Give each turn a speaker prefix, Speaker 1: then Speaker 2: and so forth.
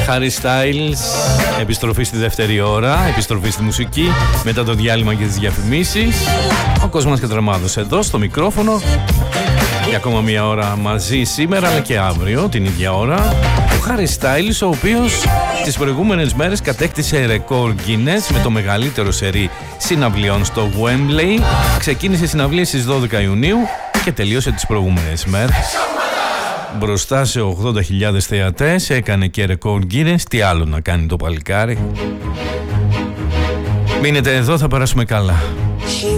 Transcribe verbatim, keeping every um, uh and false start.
Speaker 1: Harry Styles, επιστροφή στη δεύτερη ώρα, επιστροφή στη μουσική μετά το διάλειμμα και τις διαφημίσεις. Ο Κοσμάς Κατραμάδος εδώ στο μικρόφωνο για ακόμα μία ώρα μαζί σήμερα, αλλά και αύριο την ίδια ώρα. Ο Harry Styles, ο οποίος τις προηγούμενες μέρες κατέκτησε ρεκόρ Guinness με το μεγαλύτερο σερί συναυλιών στο Wembley. Ξεκίνησε συναυλίες στις δώδεκα Ιουνίου και τελείωσε τις προηγούμενες μέρες μπροστά σε ογδόντα χιλιάδες θεατές. Έκανε και ρεκόρ Guinness. Τι άλλο να κάνει το παλικάρι. Μείνετε εδώ, θα περάσουμε καλά.